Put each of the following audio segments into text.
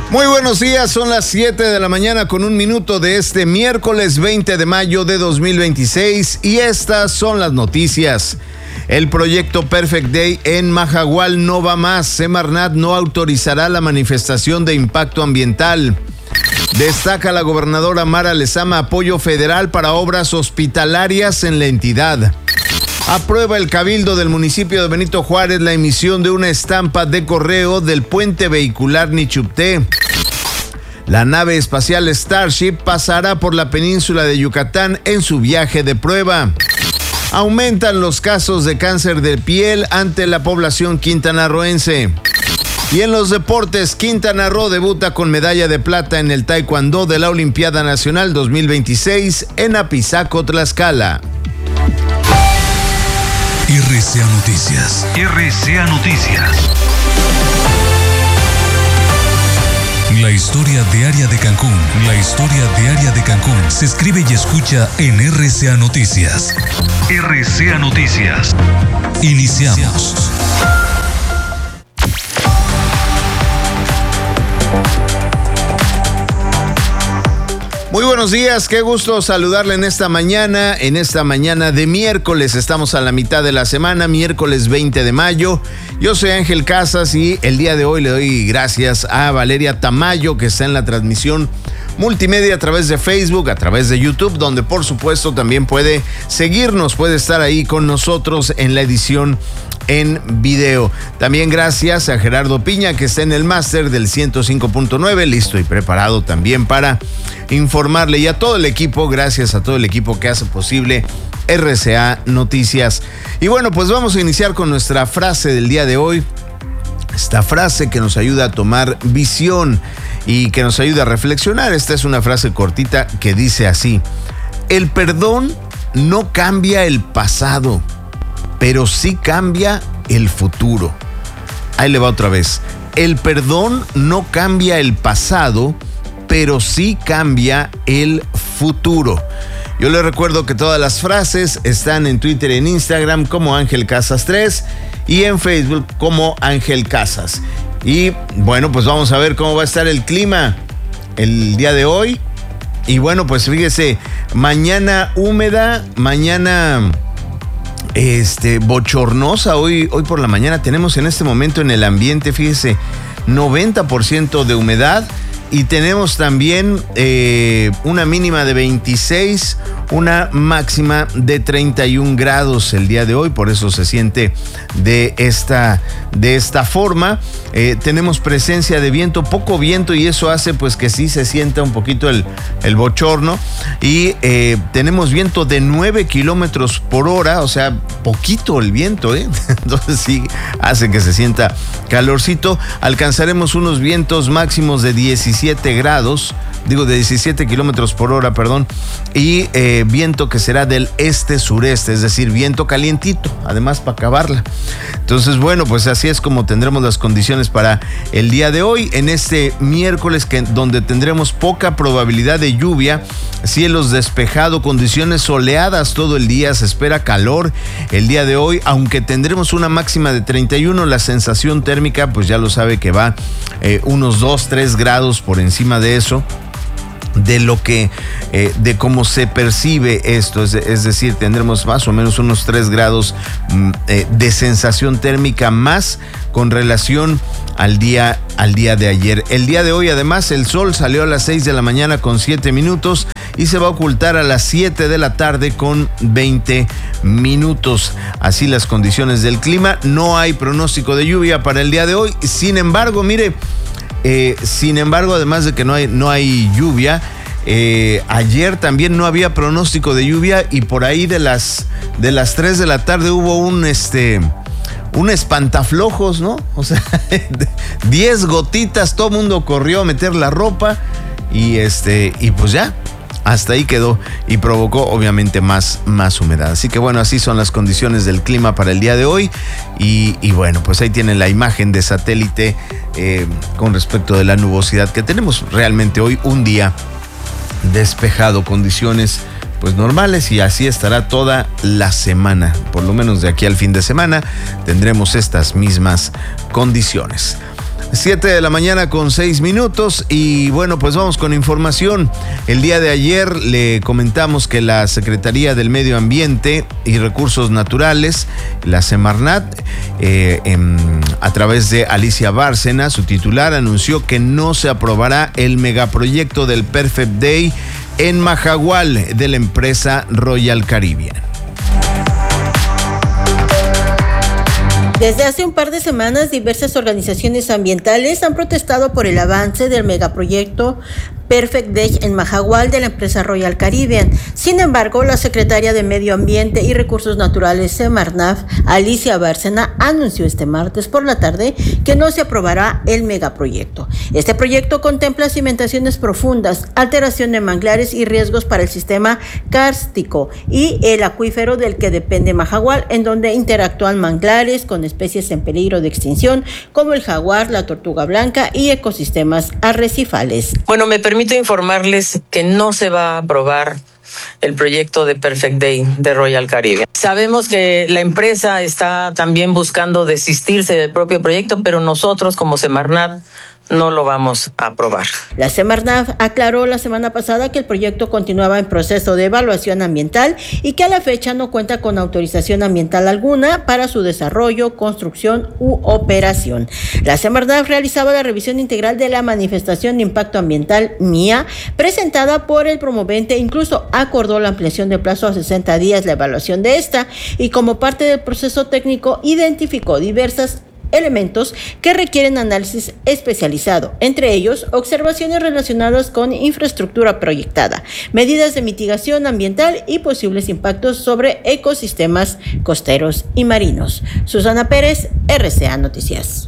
Muy buenos días, son las 7 de la mañana con 1 minuto de este miércoles 20 de mayo de 2026 y estas son las noticias. El proyecto Perfect Day en Majahual no va más. Semarnat no autorizará la manifestación de impacto ambiental. Destaca la gobernadora Mara Lezama apoyo federal para obras hospitalarias en la entidad. Aprueba el Cabildo del municipio de Benito Juárez la emisión de una estampa de correo del puente vehicular Nichupté. La nave espacial Starship pasará por la península de Yucatán en su viaje de prueba. Aumentan los casos de cáncer de piel ante la población quintanarroense. Y en los deportes, Quintana Roo debuta con medalla de plata en el taekwondo de la Olimpiada Nacional 2026 en Apizaco, Tlaxcala. RCA Noticias. RCA Noticias. La historia diaria de Cancún. La historia diaria de Cancún se escribe y escucha en RCA Noticias. RCA Noticias. Iniciamos. Muy buenos días, qué gusto saludarle en esta mañana de miércoles. Estamos a la mitad de la semana, miércoles 20 de mayo. Yo soy Ángel Casas y el día de hoy le doy gracias a Valeria Tamayo, que está en la transmisión multimedia a través de Facebook, a través de YouTube, donde por supuesto también puede seguirnos, puede estar ahí con nosotros en la edición en video. También gracias a Gerardo Piña, que está en el máster del 105.9, listo y preparado también para informarle, y a todo el equipo, gracias a todo el equipo que hace posible RCA Noticias. Y bueno, pues vamos a iniciar con nuestra frase del día de hoy. Esta frase que nos ayuda a tomar visión y que nos ayuda a reflexionar. Esta es una frase cortita que dice así: el perdón no cambia el pasado, pero sí cambia el futuro. Ahí le va otra vez. El perdón no cambia el pasado, pero sí cambia el futuro. Yo le recuerdo que todas las frases están en Twitter y en Instagram como Ángel Casas 3 y en Facebook como Ángel Casas. Y bueno, pues vamos a ver cómo va a estar el clima el día de hoy. Y bueno, pues fíjese, mañana húmeda, mañana bochornosa. Hoy por la mañana tenemos en este momento en el ambiente, fíjese, 90% de humedad. Y tenemos también una mínima de 26, una máxima de 31 grados el día de hoy, por eso se siente de esta forma. Tenemos presencia de viento, poco viento, y eso hace pues que sí se sienta un poquito el bochorno. Y tenemos viento de 9 kilómetros por hora, o sea, poquito el viento, entonces sí hace que se sienta calorcito. Alcanzaremos unos vientos máximos de 17 kilómetros por hora, y viento que será del este-sureste, es decir, viento calientito, además para acabarla. Entonces, bueno, pues así es como tendremos las condiciones para el día de hoy, en este miércoles donde tendremos poca probabilidad de lluvia, cielos despejados, condiciones soleadas todo el día, se espera calor el día de hoy, aunque tendremos una máxima de 31, la sensación térmica, pues ya lo sabe que va unos 2-3 grados por encima de eso, de cómo se percibe esto, es decir, tendremos más o menos unos 3 grados de sensación térmica más con relación al día de ayer. El día de hoy, además, el sol salió a las 6 de la mañana con 7 minutos y se va a ocultar a las 7 de la tarde con 20 minutos. Así las condiciones del clima. No hay pronóstico de lluvia para el día de hoy. Sin embargo, mire, además de que no hay lluvia, ayer también no había pronóstico de lluvia, y por ahí de las 3 de la tarde hubo un espantaflojos, ¿no? O sea, 10 gotitas, todo el mundo corrió a meter la ropa y pues ya, hasta ahí quedó, y provocó obviamente más humedad. Así que bueno, así son las condiciones del clima para el día de hoy. Y bueno, pues ahí tienen la imagen de satélite con respecto de la nubosidad que tenemos. Realmente hoy un día despejado, condiciones pues normales, y así estará toda la semana. Por lo menos de aquí al fin de semana tendremos estas mismas condiciones. 7:06 y bueno, pues vamos con información. El día de ayer le comentamos que la Secretaría del Medio Ambiente y Recursos Naturales, la Semarnat, a través de Alicia Bárcena, su titular, anunció que no se aprobará el megaproyecto del Perfect Day en Majahual de la empresa Royal Caribbean. Desde hace un par de semanas, diversas organizaciones ambientales han protestado por el avance del megaproyecto Perfect Day en Majahual de la empresa Royal Caribbean. Sin embargo, la secretaria de Medio Ambiente y Recursos Naturales Semarnat, Alicia Bárcena, anunció este martes por la tarde que no se aprobará el megaproyecto. Este proyecto contempla cimentaciones profundas, alteración de manglares y riesgos para el sistema kárstico y el acuífero del que depende Majahual, en donde interactúan manglares con especies en peligro de extinción como el jaguar, la tortuga blanca y ecosistemas arrecifales. Bueno, me permito informarles que no se va a aprobar el proyecto de Perfect Day de Royal Caribbean. Sabemos que la empresa está también buscando desistirse del propio proyecto, pero nosotros como Semarnat no lo vamos a aprobar. La Semarnat aclaró la semana pasada que el proyecto continuaba en proceso de evaluación ambiental y que a la fecha no cuenta con autorización ambiental alguna para su desarrollo, construcción u operación. La Semarnat realizaba la revisión integral de la manifestación de impacto ambiental MIA presentada por el promovente, incluso acordó la ampliación de plazo a 60 días la evaluación de esta y como parte del proceso técnico identificó diversas elementos que requieren análisis especializado, entre ellos observaciones relacionadas con infraestructura proyectada, medidas de mitigación ambiental y posibles impactos sobre ecosistemas costeros y marinos. Susana Pérez, RCA Noticias.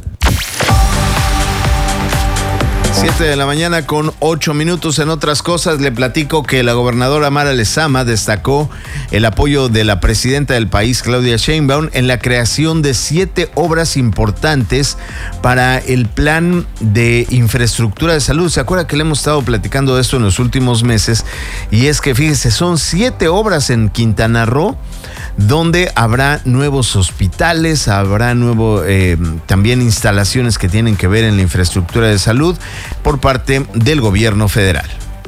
7:08 En otras cosas, le platico que la gobernadora Mara Lezama destacó el apoyo de la presidenta del país, Claudia Sheinbaum, en la creación de 7 obras importantes para el plan de infraestructura de salud. ¿Se acuerda que le hemos estado platicando de esto en los últimos meses? Y es que, fíjese, son 7 obras en Quintana Roo, donde habrá nuevos hospitales, habrá también instalaciones que tienen que ver en la infraestructura de salud por parte del gobierno federal.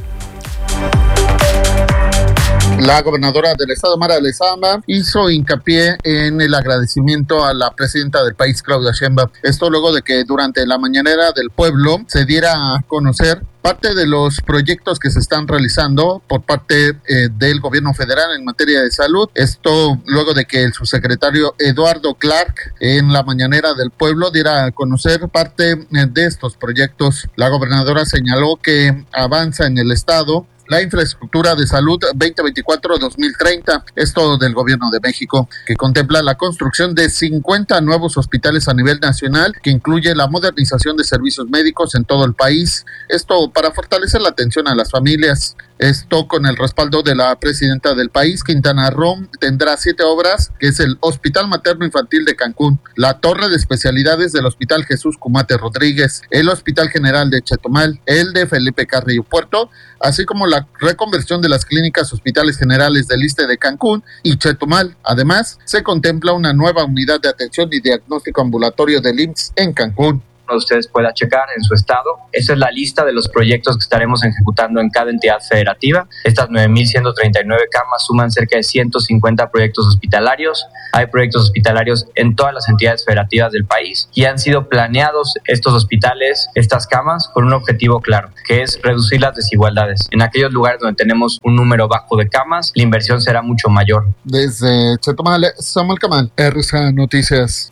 La gobernadora del estado, Mara Lezama, hizo hincapié en el agradecimiento a la presidenta del país, Claudia Sheinbaum. Esto luego de que durante la mañanera del pueblo se diera a conocer parte de los proyectos que se están realizando por parte del gobierno federal en materia de salud. Esto luego de que el subsecretario Eduardo Clark en la mañanera del pueblo diera a conocer parte de estos proyectos. La gobernadora señaló que avanza en el estado la infraestructura de salud 2024-2030, esto del gobierno de México, que contempla la construcción de 50 nuevos hospitales a nivel nacional, que incluye la modernización de servicios médicos en todo el país, esto para fortalecer la atención a las familias. Esto con el respaldo de la presidenta del país. Quintana Roo tendrá 7 obras, que es el Hospital Materno Infantil de Cancún, la Torre de Especialidades del Hospital Jesús Cumate Rodríguez, el Hospital General de Chetumal, el de Felipe Carrillo Puerto, así como la reconversión de las clínicas hospitales generales del ISSSTE de Cancún y Chetumal. Además, se contempla una nueva unidad de atención y diagnóstico ambulatorio del IMSS en Cancún. Ustedes puedan checar en su estado. Esa es la lista de los proyectos que estaremos ejecutando en cada entidad federativa. Estas 9,139 camas suman cerca de 150 proyectos hospitalarios. Hay proyectos hospitalarios en todas las entidades federativas del país y han sido planeados estos hospitales, estas camas, con un objetivo claro, que es reducir las desigualdades. En aquellos lugares donde tenemos un número bajo de camas, la inversión será mucho mayor. Desde Chetumal, Samuel Camal, RCA Noticias.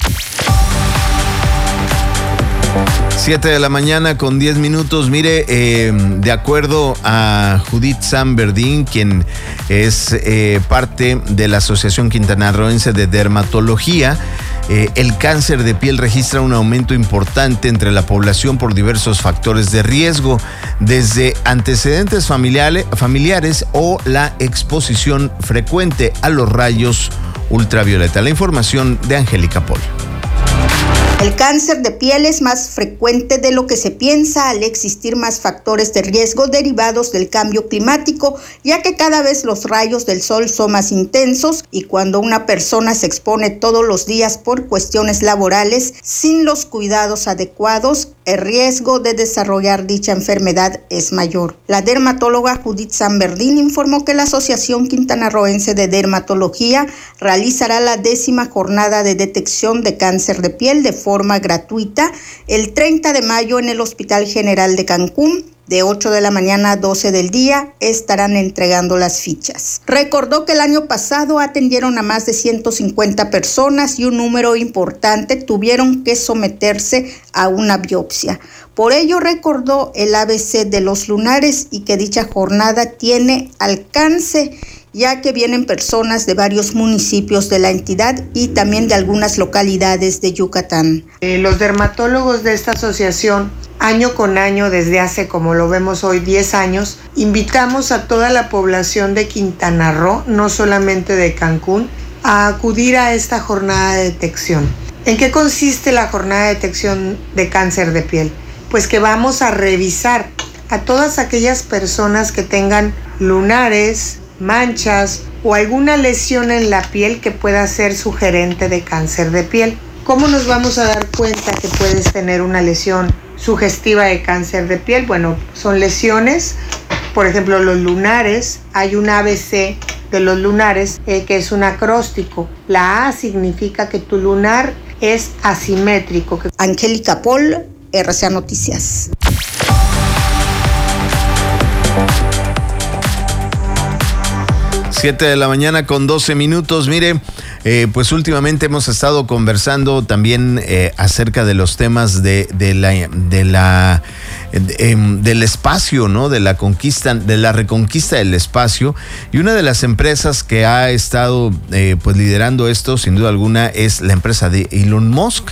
7:10 Mire, de acuerdo a Judith Sanberdín, quien es parte de la Asociación Quintanarroense de Dermatología, el cáncer de piel registra un aumento importante entre la población por diversos factores de riesgo, desde antecedentes familiares o la exposición frecuente a los rayos ultravioleta. La información de Angélica Pol. El cáncer de piel es más frecuente de lo que se piensa al existir más factores de riesgo derivados del cambio climático, ya que cada vez los rayos del sol son más intensos y cuando una persona se expone todos los días por cuestiones laborales sin los cuidados adecuados, el riesgo de desarrollar dicha enfermedad es mayor. La dermatóloga Judith Sanberdín informó que la Asociación Quintanarroense de Dermatología realizará la 10ª jornada de detección de cáncer de piel de forma gratuita el 30 de mayo en el Hospital General de Cancún. De 8 de la mañana a 12 del día estarán entregando las fichas. Recordó que el año pasado atendieron a más de 150 personas y un número importante tuvieron que someterse a una biopsia. Por ello recordó el ABC de los lunares y que dicha jornada tiene alcance, ya que vienen personas de varios municipios de la entidad y también de algunas localidades de Yucatán. Los dermatólogos de esta asociación, año con año, desde hace, como lo vemos hoy, 10 años, invitamos a toda la población de Quintana Roo, no solamente de Cancún, a acudir a esta jornada de detección. ¿En qué consiste la jornada de detección de cáncer de piel? Pues que vamos a revisar a todas aquellas personas que tengan lunares, manchas o alguna lesión en la piel que pueda ser sugerente de cáncer de piel. ¿Cómo nos vamos a dar cuenta que puedes tener una lesión sugestiva de cáncer de piel? Bueno, son lesiones, por ejemplo, los lunares. Hay un ABC de los lunares que es un acróstico. La A significa que tu lunar es asimétrico. Angélica Paul, RCA Noticias. 7 de la mañana con 12 minutos. Mire, pues últimamente hemos estado conversando también acerca de los temas del espacio, ¿no? De la reconquista del espacio. Y una de las empresas que ha estado pues liderando esto, sin duda alguna, es la empresa de Elon Musk.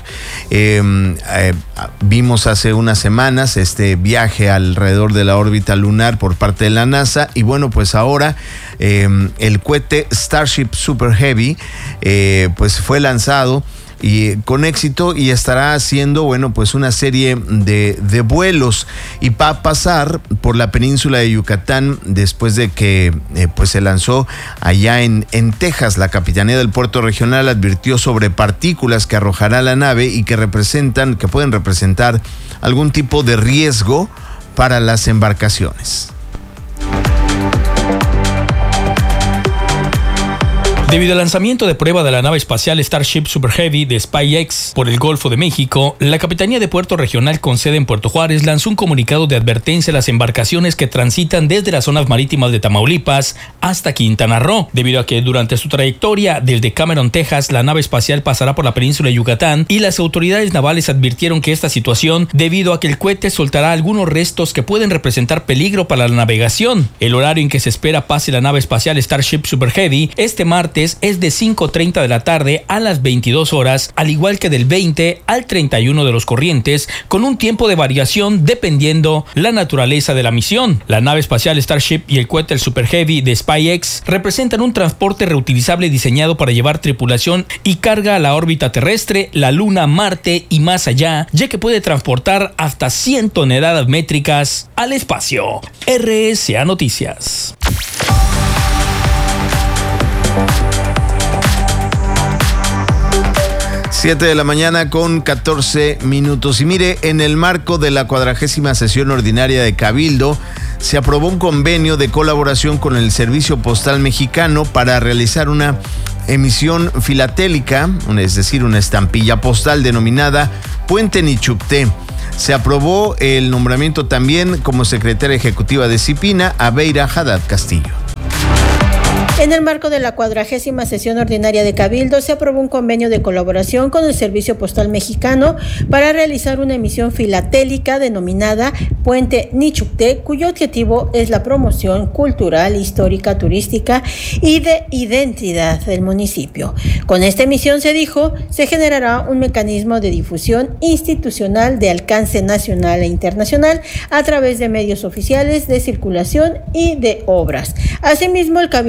Vimos hace unas semanas este viaje alrededor de la órbita lunar por parte de la NASA. Y bueno, pues ahora el cohete Starship Super Heavy pues fue lanzado y con éxito y estará haciendo, bueno, pues una serie de vuelos y va a pasar por la península de Yucatán después de que pues se lanzó allá en Texas. La Capitanía del Puerto Regional advirtió sobre partículas que arrojará la nave y que pueden representar algún tipo de riesgo para las embarcaciones. Debido al lanzamiento de prueba de la nave espacial Starship Super Heavy de SpaceX por el Golfo de México, la Capitanía de Puerto Regional con sede en Puerto Juárez lanzó un comunicado de advertencia a las embarcaciones que transitan desde las zonas marítimas de Tamaulipas hasta Quintana Roo, debido a que durante su trayectoria desde Cameron, Texas, la nave espacial pasará por la península de Yucatán y las autoridades navales advirtieron que esta situación debido a que el cohete soltará algunos restos que pueden representar peligro para la navegación. El horario en que se espera pase la nave espacial Starship Super Heavy este martes es de 5:30 de la tarde a las 22 horas, al igual que del 20 al 31 de los corrientes, con un tiempo de variación dependiendo la naturaleza de la misión. La nave espacial Starship y el cohete Super Heavy de SpaceX representan un transporte reutilizable diseñado para llevar tripulación y carga a la órbita terrestre, la Luna, Marte y más allá, ya que puede transportar hasta 100 toneladas métricas al espacio. RCA Noticias. Siete de la mañana con 14 minutos. Y mire, en el marco de la 40ª sesión ordinaria de Cabildo, se aprobó un convenio de colaboración con el Servicio Postal Mexicano para realizar una emisión filatélica, es decir, una estampilla postal denominada Puente Nichupté. Se aprobó el nombramiento también como secretaria ejecutiva de CIPINA a Beira Haddad Castillo. En el marco de la 40ª sesión ordinaria de Cabildo, se aprobó un convenio de colaboración con el Servicio Postal Mexicano para realizar una emisión filatélica denominada Puente Nichupté, cuyo objetivo es la promoción cultural, histórica, turística y de identidad del municipio. Con esta emisión, se dijo, se generará un mecanismo de difusión institucional de alcance nacional e internacional a través de medios oficiales de circulación y de obras. Asimismo, el Cabildo aprobó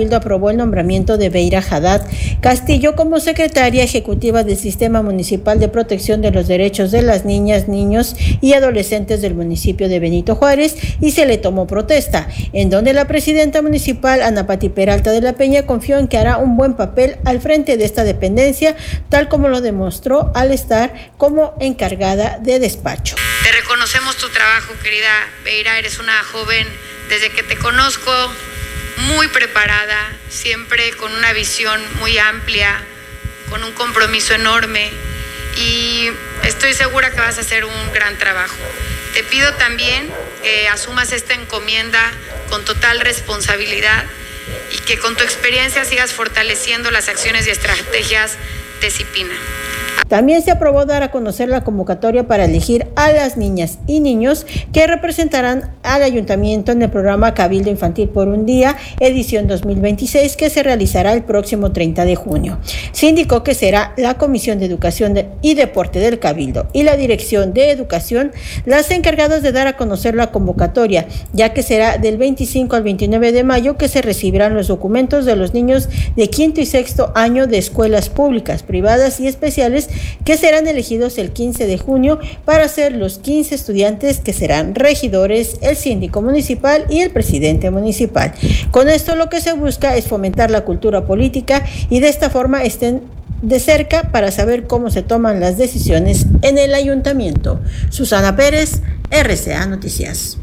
aprobó el nombramiento de Beira Haddad Castillo como secretaria ejecutiva del Sistema Municipal de Protección de los Derechos de las Niñas, Niños y Adolescentes del municipio de Benito Juárez y se le tomó protesta, en donde la presidenta municipal, Ana Pati Peralta de la Peña, confió en que hará un buen papel al frente de esta dependencia, tal como lo demostró al estar como encargada de despacho. Te reconocemos tu trabajo, querida Beira, eres una joven desde que te conozco muy preparada, siempre con una visión muy amplia, con un compromiso enorme y estoy segura que vas a hacer un gran trabajo. Te pido también que asumas esta encomienda con total responsabilidad y que con tu experiencia sigas fortaleciendo las acciones y estrategias de CIPINA. También se aprobó dar a conocer la convocatoria para elegir a las niñas y niños que representarán al ayuntamiento en el programa Cabildo Infantil por un Día, edición 2026, que se realizará el próximo 30 de junio. Se indicó que será la Comisión de Educación y Deporte del Cabildo y la Dirección de Educación las encargadas de dar a conocer la convocatoria, ya que será del 25 al 29 de mayo que se recibirán los documentos de los niños de quinto y sexto año de escuelas públicas, privadas y especiales que serán elegidos el 15 de junio para ser los 15 estudiantes que serán regidores, el síndico municipal y el presidente municipal. Con esto lo que se busca es fomentar la cultura política y de esta forma estén de cerca para saber cómo se toman las decisiones en el ayuntamiento. Susana Pérez, RCA Noticias.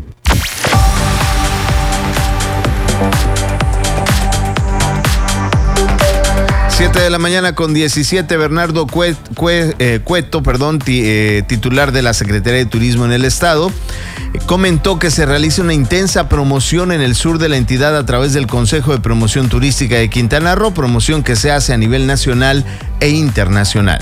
7 de la mañana con 17, Bernardo Cueto, titular de la Secretaría de Turismo en el Estado, comentó que se realiza una intensa promoción en el sur de la entidad a través del Consejo de Promoción Turística de Quintana Roo, promoción que se hace a nivel nacional e internacional.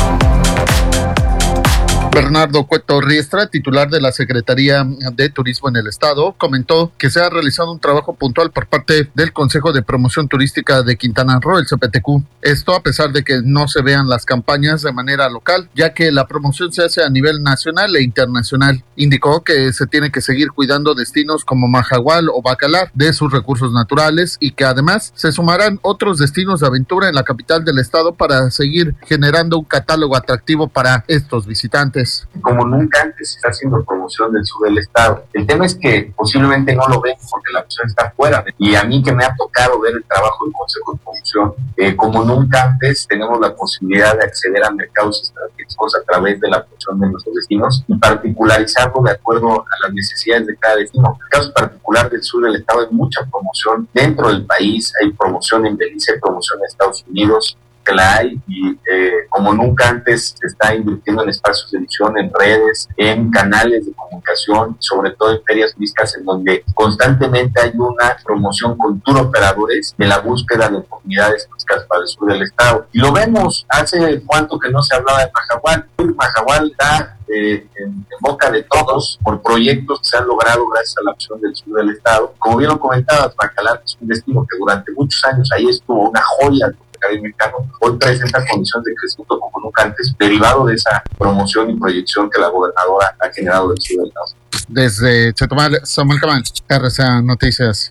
Bernardo Cueto Riestra, titular de la Secretaría de Turismo en el Estado, comentó que se ha realizado un trabajo puntual por parte del Consejo de Promoción Turística de Quintana Roo, el CPTQ. Esto a pesar de que no se vean las campañas de manera local, ya que la promoción se hace a nivel nacional e internacional. Indicó que se tiene que seguir cuidando destinos como Majahual o Bacalar de sus recursos naturales y que además se sumarán otros destinos de aventura en la capital del estado para seguir generando un catálogo atractivo para estos visitantes. Como nunca antes se está haciendo promoción del sur del estado. El tema es que posiblemente no lo ven porque la opción está fuera. Y a mí que me ha tocado ver el trabajo del Consejo de Promoción, como nunca antes tenemos la posibilidad de acceder a mercados estratégicos a través de la promoción de nuestros destinos y particularizarlo de acuerdo a las necesidades de cada destino. En el caso particular del sur del estado hay mucha promoción dentro del país, hay promoción en Belice, hay promoción en Estados Unidos, que la hay y como nunca antes se está invirtiendo en espacios de difusión, en redes, en canales de comunicación, sobre todo en ferias turísticas en donde constantemente hay una promoción con tour operadores de la búsqueda de oportunidades turísticas para el sur del estado. Y lo vemos, hace cuánto que no se hablaba de Majahual. Majahual está en boca de todos por proyectos que se han logrado gracias a la opción del sur del estado. Como bien lo comentabas, Bacalar es un destino que durante muchos años ahí estuvo una joya mexicano, hoy presenta condiciones de crecimiento como nunca antes, derivado de esa promoción y proyección que la gobernadora ha generado del sur del estado. Desde Chetumal, Samuel Camán, RCA Noticias.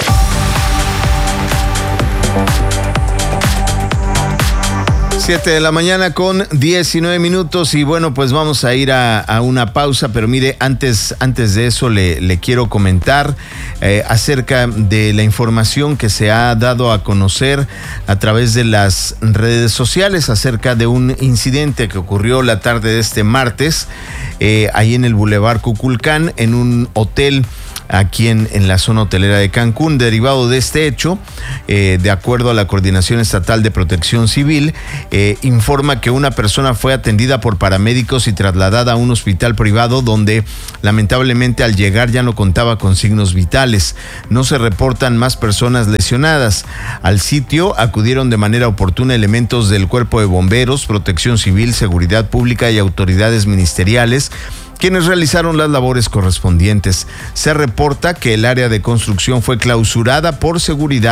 7 de la mañana con 19 minutos y bueno, pues vamos a ir a una pausa, pero mire, antes de eso le quiero comentar acerca de la información que se ha dado a conocer a través de las redes sociales acerca de un incidente que ocurrió la tarde de este martes ahí en el Boulevard Cuculcán, en un hotel aquí en la zona hotelera de Cancún. Derivado de este hecho, de acuerdo a la Coordinación Estatal de Protección Civil, informa que una persona fue atendida por paramédicos y trasladada a un hospital privado donde lamentablemente al llegar ya no contaba con signos vitales. No se reportan más personas lesionadas. Al sitio acudieron de manera oportuna elementos del Cuerpo de Bomberos, Protección Civil, Seguridad Pública y autoridades ministeriales, quienes realizaron las labores correspondientes. Se reporta que el área de construcción fue clausurada por seguridad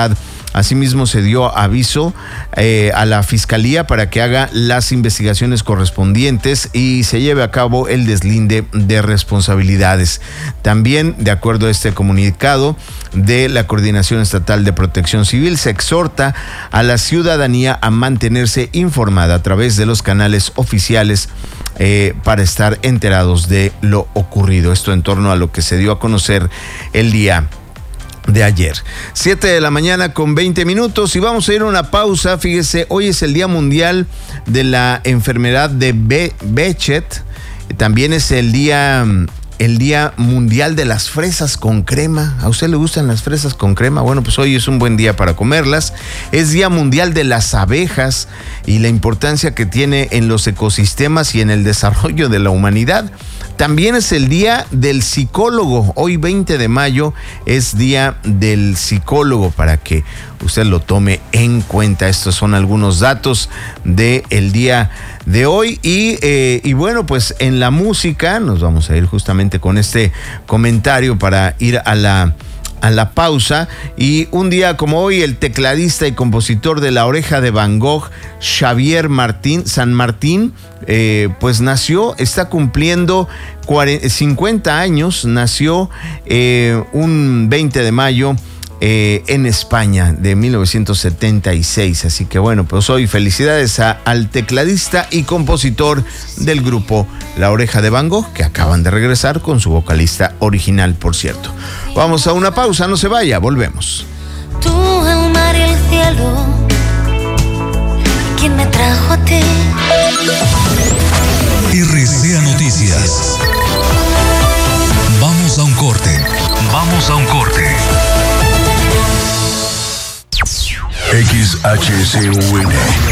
Asimismo, se dio aviso a la Fiscalía para que haga las investigaciones correspondientes y se lleve a cabo el deslinde de responsabilidades. También, de acuerdo a este comunicado de la Coordinación Estatal de Protección Civil, se exhorta a la ciudadanía a mantenerse informada a través de los canales oficiales para estar enterados de lo ocurrido. Esto en torno a lo que se dio a conocer el día de ayer. 7:20 a.m. y vamos a ir a una pausa. Fíjese, hoy es el Día Mundial de la Enfermedad de Behçet. También es el Día Mundial de las Fresas con crema. ¿A usted le gustan las fresas con crema? Bueno, pues hoy es un buen día para comerlas. Es Día Mundial de las Abejas y la importancia que tiene en los ecosistemas y en el desarrollo de la humanidad. También es el Día del Psicólogo. Hoy 20 de mayo es Día del Psicólogo, para que usted lo tome en cuenta. Estos son algunos datos del día de hoy. Y bueno, pues en la música nos vamos a ir justamente con este comentario para ir a la pausa. Y un día como hoy, el tecladista y compositor de La Oreja de Van Gogh, Xavier San Martín, pues nació, está cumpliendo 50 años, nació un 20 de mayo en España de 1976. Así que bueno, pues hoy felicidades al tecladista y compositor del grupo La Oreja de Van Gogh, que acaban de regresar con su vocalista original, por cierto. Vamos a una pausa, no se vaya, volvemos. Tú, el mar y el cielo, ¿quién me trajo a ti? RCA Noticias. Vamos a un corte. XHCUN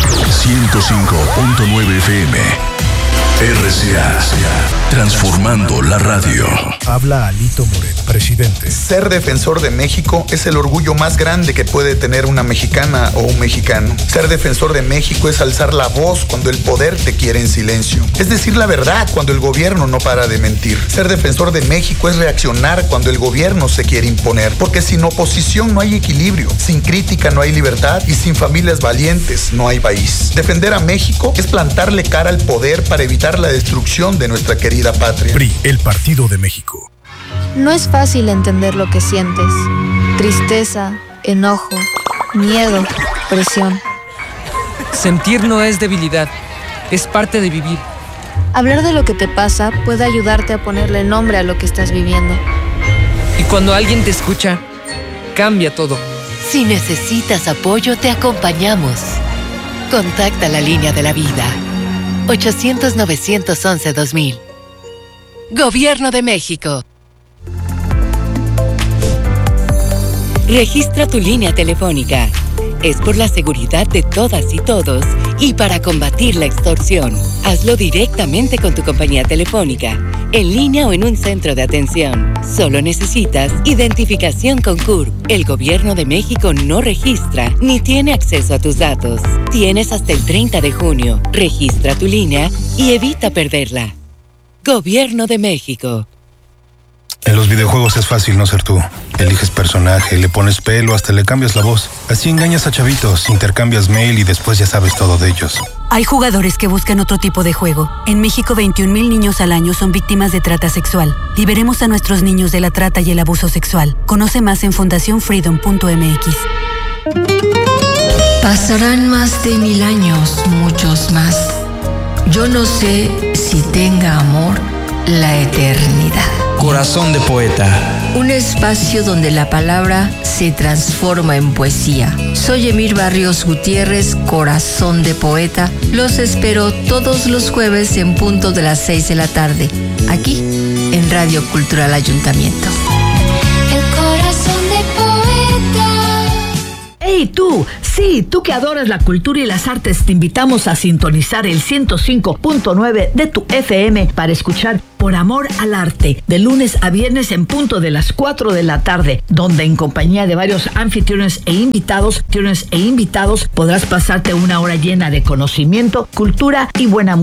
105.9 FM. RCA, transformando la radio. Habla Alito Moreno, presidente. Ser defensor de México es el orgullo más grande que puede tener una mexicana o un mexicano. Ser defensor de México es alzar la voz cuando el poder te quiere en silencio. Es decir la verdad cuando el gobierno no para de mentir. Ser defensor de México es reaccionar cuando el gobierno se quiere imponer. Porque sin oposición no hay equilibrio, sin crítica no hay libertad y sin familias valientes no hay país. Defender a México es plantarle cara al poder para evitar la destrucción de nuestra querida patria. PRI, el Partido de México. No es fácil entender lo que sientes. Tristeza, enojo, miedo, presión. Sentir no es debilidad, es parte de vivir. Hablar de lo que te pasa puede ayudarte a ponerle nombre a lo que estás viviendo. Y cuando alguien te escucha, cambia todo. Si necesitas apoyo, te acompañamos. Contacta la línea de la vida. 800-911-2000. Gobierno de México. Registra tu línea telefónica. Es por la seguridad de todas y todos y para combatir la extorsión. Hazlo directamente con tu compañía telefónica, en línea o en un centro de atención. Solo necesitas identificación con CURP. El Gobierno de México no registra ni tiene acceso a tus datos. Tienes hasta el 30 de junio. Registra tu línea y evita perderla. Gobierno de México. En los videojuegos es fácil no ser tú. Eliges personaje, le pones pelo, hasta le cambias la voz. Así engañas a chavitos, intercambias mail y después ya sabes todo de ellos. Hay jugadores que buscan otro tipo de juego. En México, 21,000 niños al año son víctimas de trata sexual. Liberemos a nuestros niños de la trata y el abuso sexual. Conoce más en fundacionfreedom.mx. Pasarán más de 1000 años, muchos más. Yo no sé si tenga amor la eternidad. Corazón de poeta. Un espacio donde la palabra se transforma en poesía. Soy Emir Barrios Gutiérrez, Corazón de Poeta. Los espero todos los jueves en punto de las 6 de la tarde, aquí en Radio Cultural Ayuntamiento. El corazón de poeta. ¡Hey tú! Sí, tú que adoras la cultura y las artes, te invitamos a sintonizar el 105.9 de tu FM para escuchar Por Amor al Arte, de lunes a viernes en punto de las 4 de la tarde, donde en compañía de varios anfitriones e invitados podrás pasarte una hora llena de conocimiento, cultura y buena música.